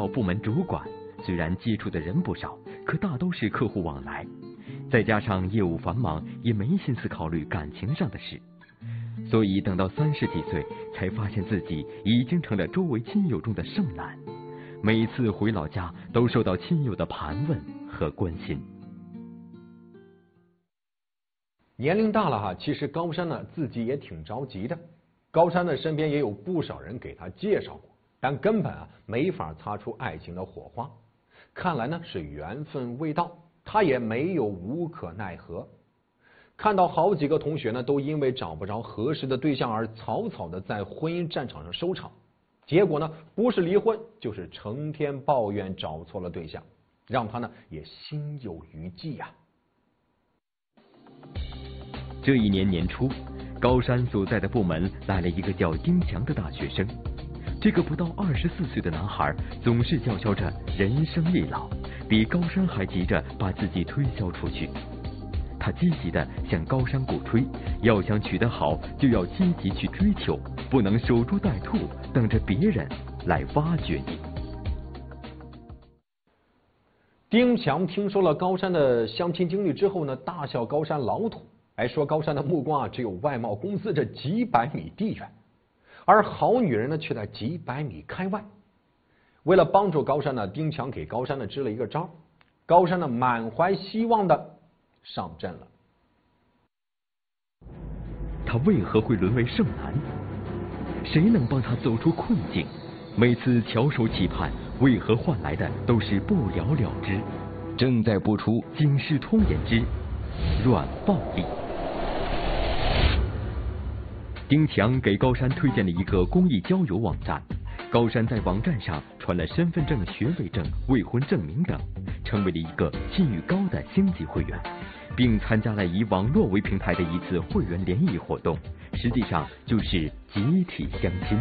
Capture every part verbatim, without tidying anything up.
到部门主管，虽然接触的人不少，可大都是客户往来，再加上业务繁忙，也没心思考虑感情上的事。所以等到三十几岁，才发现自己已经成了周围亲友中的剩男，每次回老家都受到亲友的盘问和关心。 年龄大了哈，其实高山呢自己也挺着急的。高山的身边也有不少人给他介绍过，但根本啊没法擦出爱情的火花。看来呢是缘分未到，他也没有无可奈何。看到好几个同学呢都因为找不着合适的对象而草草的在婚姻战场上收场，结果呢不是离婚就是成天抱怨找错了对象，让他呢也心有余悸呀、啊。 这一年年初，高山所在的部门来了一个叫丁强的大学生。这个不到二十四岁的男孩总是叫嚣着人生易老，比高山还急着把自己推销出去。他积极地向高山鼓吹，要想娶得好，就要积极去追求，不能守株待兔，等着别人来挖掘你。 丁强听说了高山的相亲经历之后呢，大笑高山老土，还说高山的目光啊只有外贸公司这几百米地远，而好女人呢却在几百米开外。为了帮助高山呢，丁强给高山呢支了一个招，高山呢满怀希望的上阵了。 他为何会沦为剩男？谁能帮他走出困境？每次翘首企盼，为何换来的都是不了了之？正在播出《警世通言之软暴力》。丁强给高山推荐了一个公益交友网站，高山在网站上传了身份证、学位证、未婚证明等，成为了一个信誉高的星级会员，并参加了以网络为平台的一次会员联谊活动，实际上就是集体相亲。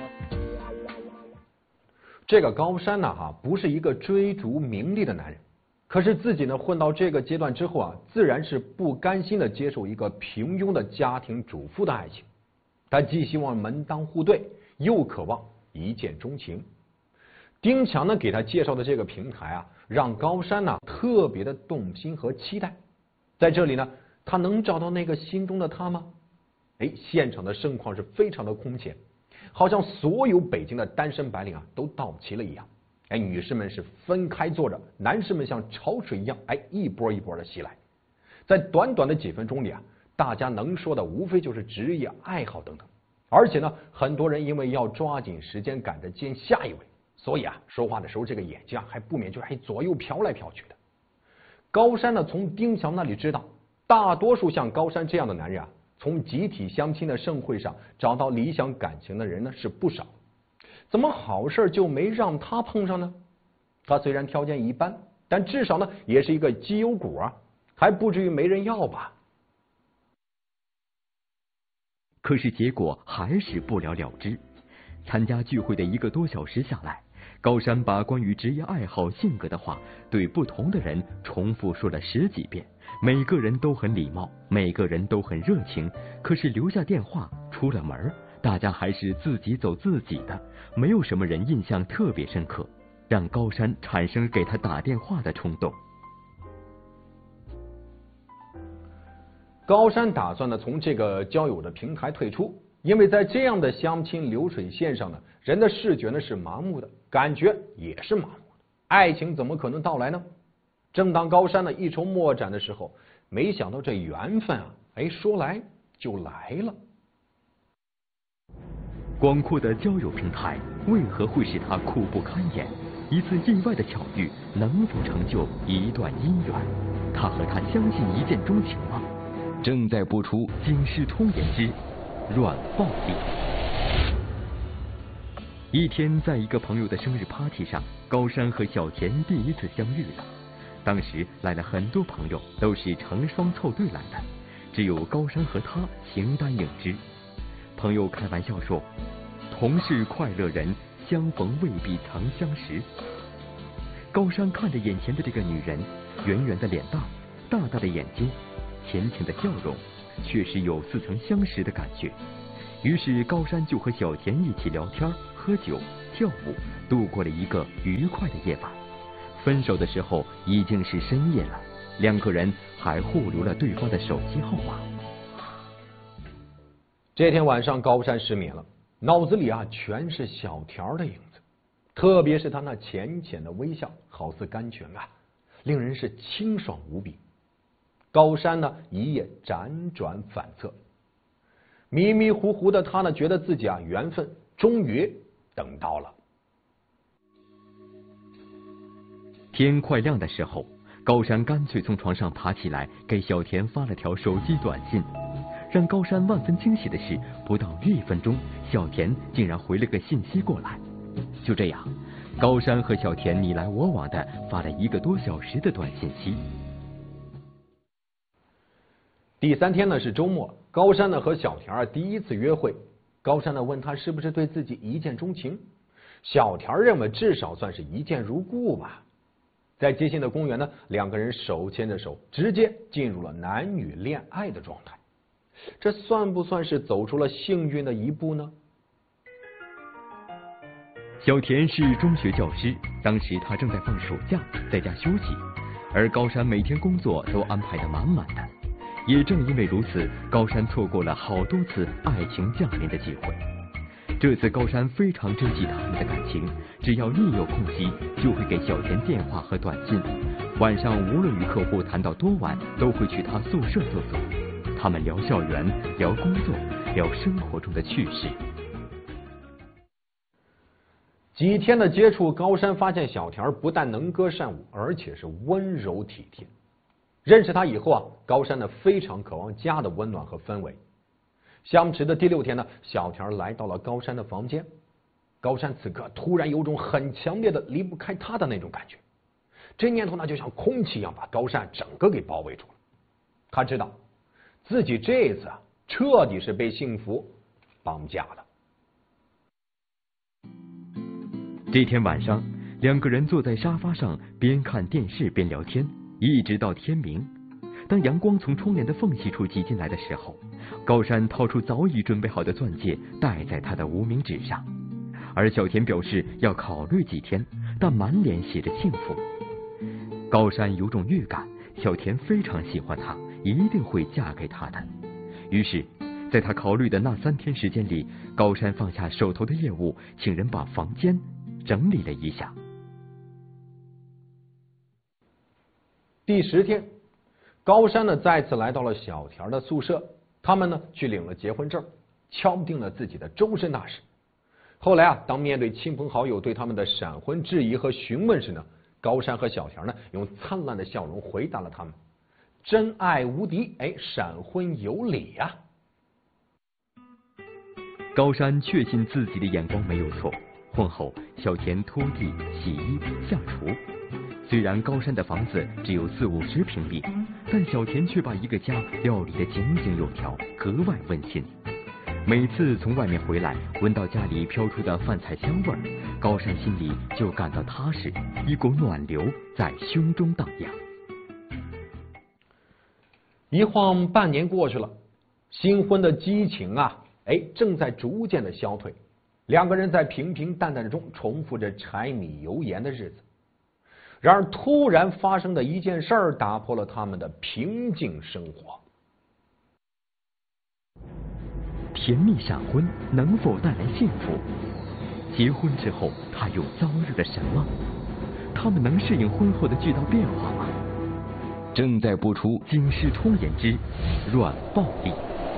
这个高山呢，哈，不是一个追逐名利的男人，可是自己呢混到这个阶段之后啊，自然是不甘心的接受一个平庸的家庭主妇的爱情。他既希望门当户对，又渴望一见钟情。丁强呢给他介绍的这个平台啊，让高山呢特别的动心和期待。在这里呢，他能找到那个心中的他吗？哎，现场的盛况是非常的空前，好像所有北京的单身白领啊都到齐了一样。哎，女士们是分开坐着，男士们像潮水一样，哎，一波一波的袭来。在短短的几分钟里啊，大家能说的无非就是职业、爱好等等。而且呢，很多人因为要抓紧时间赶着见下一位，所以啊，说话的时候这个眼睛啊还不免就还左右瞟来瞟去的。高山呢，从丁强那里知道，大多数像高山这样的男人啊，从集体相亲的盛会上找到理想感情的人呢是不少，怎么好事就没让他碰上呢？他虽然条件一般，但至少呢也是一个绩优股啊，还不至于没人要吧？ 可是结果还是不了了之。参加聚会的一个多小时下来，高山把关于职业爱好、性格的话对不同的人重复说了十几遍，每个人都很礼貌，每个人都很热情，可是留下电话出了门，大家还是自己走自己的，没有什么人印象特别深刻，让高山产生给他打电话的冲动。 高山打算呢从这个交友的平台退出，因为在这样的相亲流水线上呢，人的视觉呢是麻木的，感觉也是麻木的，爱情怎么可能到来呢？正当高山呢一筹莫展的时候，没想到这缘分啊，哎，说来就来了。 广阔的交友平台为何会使他苦不堪言？一次意外的巧遇能否成就一段姻缘？他和他相信一见钟情吗？正在播出《警世通言之软暴力》。一天，在一个朋友的生日 party 上，高山和小田第一次相遇了。当时来了很多朋友，都是成双凑对来的，只有高山和他形单影只。朋友开玩笑说：“同是快乐人，相逢未必曾相识。”高山看着眼前的这个女人，圆圆的脸蛋，大大的眼睛，浅浅的笑容，确实有似曾相识的感觉。 于是高山就和小田一起聊天、喝酒、跳舞，度过了一个愉快的夜晚。分手的时候已经是深夜了，两个人还互留了对方的手机号码。 这天晚上，高山失眠了，脑子里啊全是小田的影子，特别是他那浅浅的微笑，好似甘泉啊，令人是清爽无比。高山呢一夜辗转反侧，迷迷糊糊的他呢觉得自己啊缘分终于等到了。 天快亮的时候，高山干脆从床上爬起来，给小田发了条手机短信。让高山万分惊喜的是，不到一分钟，小田竟然回了个信息过来。就这样，高山和小田你来我往的发了一个多小时的短信息。 第三天呢是周末，高山呢和小田儿第一次约会。高山呢问他是不是对自己一见钟情，小田认为至少算是一见如故吧。在街心的公园呢，两个人手牵着手，直接进入了男女恋爱的状态。这算不算是走出了幸运的一步呢？ 小田是中学教师，当时他正在放暑假，在家休息，而高山每天工作都安排得满满的。也正因为如此，高山错过了好多次爱情降临的机会。这次高山非常珍惜他们的感情，只要一有空隙，就会给小田电话和短信。晚上无论与客户谈到多晚，都会去他宿舍坐坐。他们聊校园，聊工作，聊生活中的趣事。 几天的接触，高山发现小田不但能歌善舞，而且是温柔体贴。认识他以后啊，高山呢非常渴望家的温暖和氛围。相持的第六天呢，小田来到了高山的房间。高山此刻突然有种很强烈的离不开他的那种感觉，这念头呢就像空气一样把高山整个给包围住了。他知道自己这次啊彻底是被幸福绑架了。 这天晚上，两个人坐在沙发上，边看电视边聊天，一直到天明。当阳光从窗帘的缝隙处挤进来的时候，高山掏出早已准备好的钻戒，戴在他的无名指上。而小田表示要考虑几天，但满脸写着幸福。高山有种预感，小田非常喜欢他，一定会嫁给他的。于是在他考虑的那三天时间里，高山放下手头的业务，请人把房间整理了一下。 第十天，高山呢再次来到了小田的宿舍，他们呢去领了结婚证，敲定了自己的终身大事。后来啊，当面对亲朋好友对他们的闪婚质疑和询问时呢，高山和小田呢用灿烂的笑容回答了他们：真爱无敌，哎，闪婚有理呀、啊。 高山确信自己的眼光没有错。婚后，小田拖地、洗衣、下厨。虽然高山的房子只有四五十平米，但小田却把一个家料理得井井有条，格外温馨。每次从外面回来，闻到家里飘出的饭菜香味儿，高山心里就感到踏实，一股暖流在胸中荡漾。 一晃半年过去了，新婚的激情啊，哎，正在逐渐的消退。两个人在平平淡淡中重复着柴米油盐的日子。然而，突然发生的一件事儿打破了他们的平静生活。 甜蜜闪婚能否带来幸福？结婚之后，他又遭遇了什么？他们能适应婚后的巨大变化吗？正在播出《警世通言之软暴力》。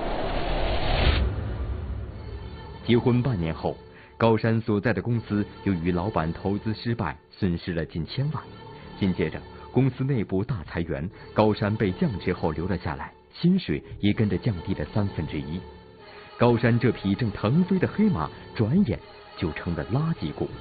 结婚半年后，高山所在的公司由于老板投资失败，损失了近千万。紧接着，公司内部大裁员，高山被降职后留了下来，薪水也跟着降低了三分之一。高山这匹正腾飞的黑马，转眼就成了垃圾股。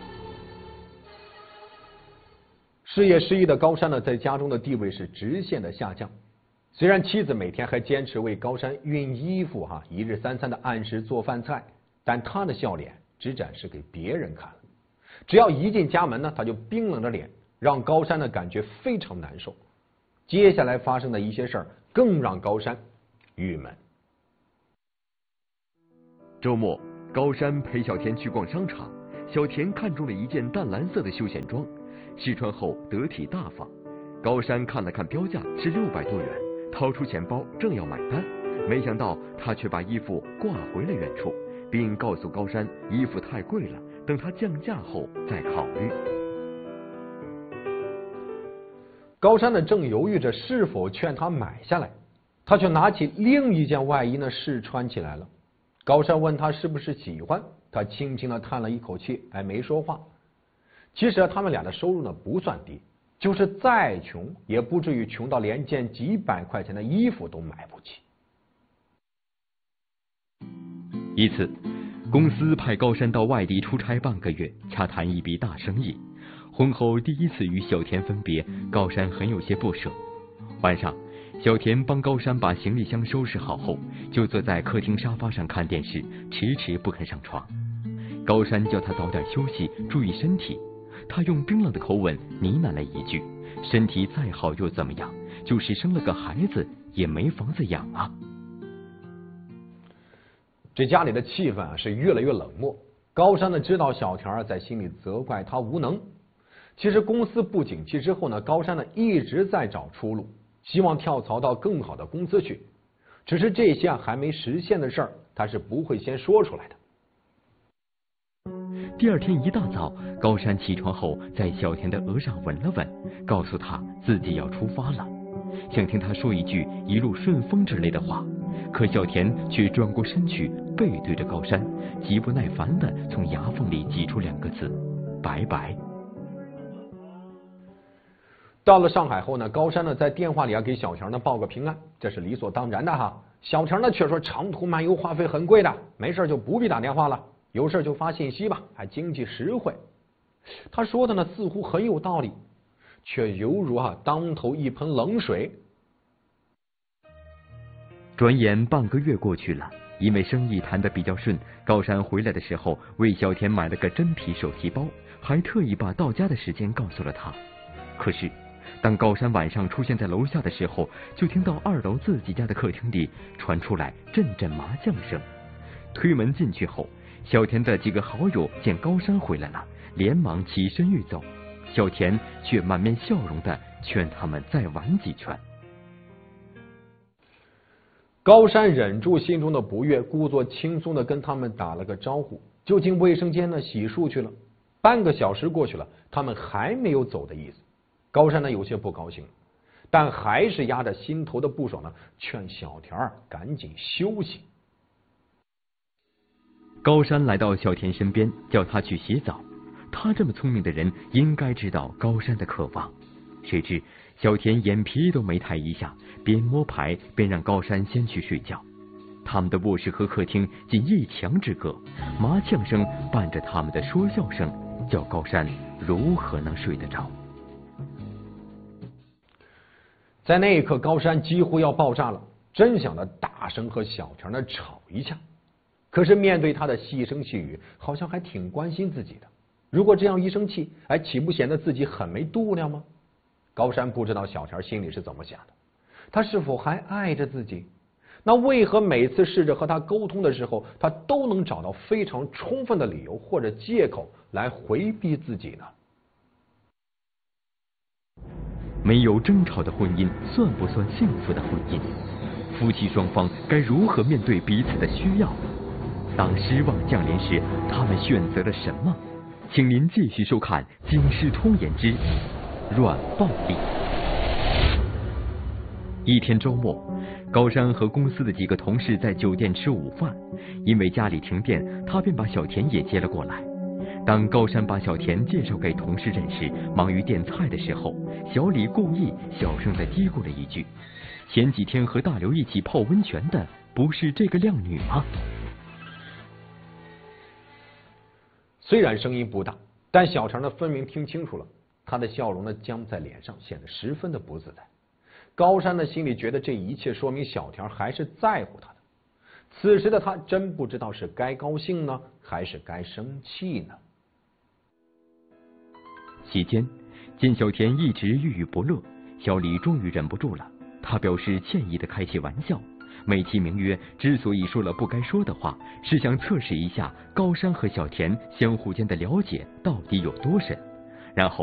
事业失意的高山呢，在家中的地位是直线的下降。虽然妻子每天还坚持为高山熨衣服哈，一日三餐的按时做饭菜，但他的笑脸只展示给别人看了。只要一进家门呢，他就冰冷着脸，让高山呢感觉非常难受。接下来发生的一些事儿更让高山郁闷。 周末，高山陪小田去逛商场，小田看中了一件淡蓝色的休闲装，试穿后得体大方。高山看了看标价是六百多元，掏出钱包正要买单，没想到他却把衣服挂回了原处，并告诉高山衣服太贵了，等他降价后再考虑。 高山呢正犹豫着是否劝他买下来，他却拿起另一件外衣呢试穿起来了。高山问他是不是喜欢，他轻轻的叹了一口气，哎，没说话。其实他们俩的收入呢不算低，就是再穷也不至于穷到连件几百块钱的衣服都买不起。 一次，公司派高山到外地出差半个月，洽谈一笔大生意。婚后第一次与小田分别，高山很有些不舍。晚上，小田帮高山把行李箱收拾好后，就坐在客厅沙发上看电视，迟迟不肯上床。高山叫他早点休息，注意身体。他用冰冷的口吻呢喃了一句：“身体再好又怎么样？就是生了个孩子，也没房子养啊。” 这家里的气氛啊是越来越冷漠。高山呢知道小田在心里责怪他无能。其实公司不景气之后呢，高山呢一直在找出路，希望跳槽到更好的公司去。只是这些还没实现的事儿，他是不会先说出来的。 第二天一大早，高山起床后在小田的额上吻了吻，告诉他自己要出发了，想听他说一句一路顺风之类的话。可小田却转过身去，背对着高山，极不耐烦地从牙缝里挤出两个字：拜拜。 到了上海后呢，高山呢在电话里啊给小田呢报个平安，这是理所当然的哈。小田呢却说长途漫游话费很贵的，没事就不必打电话了，有事就发信息吧，还经济实惠。他说的呢似乎很有道理，却犹如啊当头一盆冷水。 转眼半个月过去了，因为生意谈得比较顺，高山回来的时候为小田买了个真皮手提包，还特意把到家的时间告诉了他。可是当高山晚上出现在楼下的时候，就听到二楼自己家的客厅里传出来阵阵麻将声。推门进去后，小田的几个好友见高山回来了，连忙起身欲走，小田却满面笑容地劝他们再玩几圈。 高山忍住心中的不悦，故作轻松地跟他们打了个招呼，就进卫生间呢洗漱去了。半个小时过去了，他们还没有走的意思。高山呢有些不高兴，但还是压着心头的不爽呢，劝小田赶紧休息。 高山来到小田身边，叫他去洗澡。他这么聪明的人，应该知道高山的渴望。谁知小田眼皮都没抬一下，边摸牌边让高山先去睡觉。他们的卧室和客厅仅一墙之隔，麻将声伴着他们的说笑声，叫高山如何能睡得着？ 在那一刻，高山几乎要爆炸了，真想着大声和小田呢吵一架。可是面对他的细声细语，好像还挺关心自己的。如果这样一生气，哎，岂不显得自己很没度量吗？高山不知道小田心里是怎么想的，他是否还爱着自己？那为何每次试着和他沟通的时候，他都能找到非常充分的理由或者借口来回避自己呢？ 没有争吵的婚姻算不算幸福的婚姻？夫妻双方该如何面对彼此的需要？当失望降临时，他们选择了什么？请您继续收看《警世通言之软暴力》。一天周末，高山和公司的几个同事在酒店吃午饭，因为家里停电，他便把小田也接了过来。当高山把小田介绍给同事认识，忙于垫菜的时候，小李故意小声地嘀咕了一句：“前几天和大刘一起泡温泉的，不是这个靓女吗？” 虽然声音不大，但小田呢分明听清楚了，他的笑容呢僵在脸上，显得十分的不自在。高山的心里觉得这一切说明小田还是在乎他的。此时的他真不知道是该高兴呢，还是该生气呢。 期间，见小田一直郁郁不乐，小李终于忍不住了，他表示歉意的开起玩笑， 美其名曰之所以说了不该说的话，是想测试一下高山和小田相互间的了解到底有多深，然后